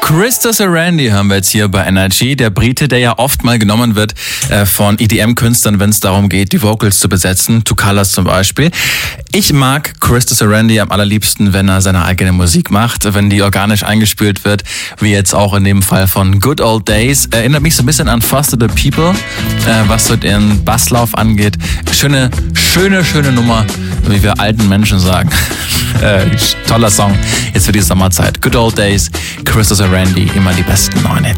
Christos Randy hören wir jetzt hier bei Energy. Der Brite, der ja oft mal genommen wird von EDM-Künstlern, wenn es darum geht, die Vocals zu besetzen. Two Colors zum Beispiel. Ich mag Christos Randy am allerliebsten, wenn er seine eigene Musik macht, wenn die organisch eingespielt wird, wie jetzt auch in dem Fall von Good Old Days. Erinnert mich so ein bisschen an Foster the People, was so den Basslauf angeht. Schöne Nummer, wie wir alten Menschen sagen. Toller Song jetzt für die Sommerzeit. Good Old Days, Christos Randy, immer die besten neuen Hits.